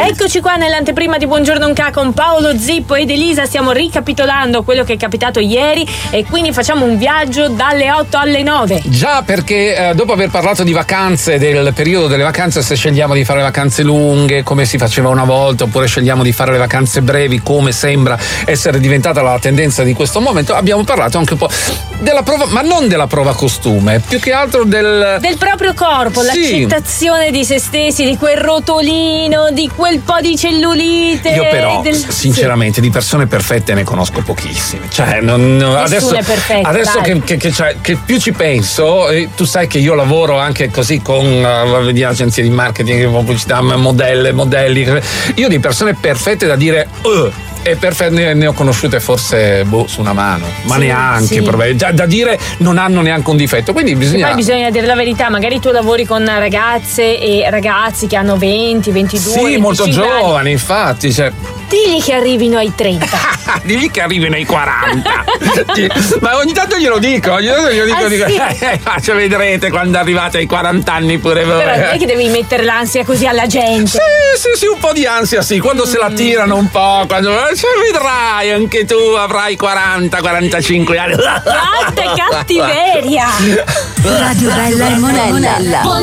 Eccoci qua nell'anteprima di Buongiorno Unca con Paolo Zippo ed Elisa. Stiamo ricapitolando quello che è capitato ieri e quindi facciamo un viaggio dalle 8 alle 9. Già, perché dopo aver parlato di vacanze, del periodo delle vacanze, se scegliamo di fare vacanze lunghe come si faceva una volta oppure scegliamo di fare le vacanze brevi come sembra essere diventata la tendenza di questo momento, abbiamo parlato anche un po' della prova, ma non della prova costume, più che altro del proprio corpo, l'accettazione di se stessi, di quel rotolino, di quel po' di cellulite. Io però sinceramente di persone perfette ne conosco pochissime, cioè adesso è perfetta, adesso che più ci penso, tu sai che io lavoro anche così con agenzie di marketing, pubblicità, modelli, io di persone perfette da dire e perfette ne ho conosciute forse su una mano, ma neanche da dire non hanno neanche un difetto, quindi poi bisogna dire la verità, magari tu lavori con ragazze e ragazzi che hanno 20, 22, 25 molto giovani anni. Infatti, digli che arrivino ai 30. Digli che arrivino ai 40. Ma ogni tanto glielo dico, sì? Vedrete quando arrivate ai 40 anni pure voi. Però non è che devi mettere l'ansia così alla gente. Sì, un po' di ansia sì, quando se la tirano un po', quando vedrai anche tu avrai 40-45 anni. Quanta cattiveria. Radio Bella e Monella.